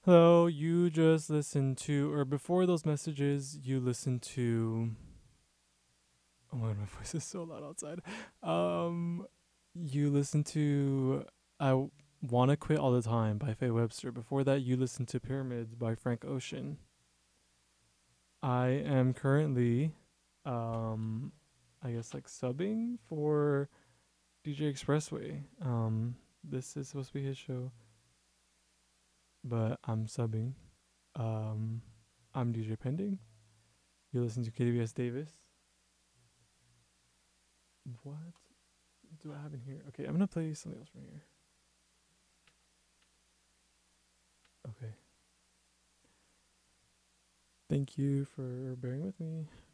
Hello, you just listened to, or before those messages, you listened to. Oh my god, my voice is so loud outside. Um, you listened to Wanna Quit All the Time by Faye Webster. Before that, you listened to Pyramids by Frank Ocean. I am currently, um, I guess like subbing for DJ Expressway. This is supposed to be his show, but I'm subbing. Um, I'm DJ Pending. You listen to KWS Davis. What do I have in here? Okay, I'm gonna play something else from here. Okay. Thank you for bearing with me.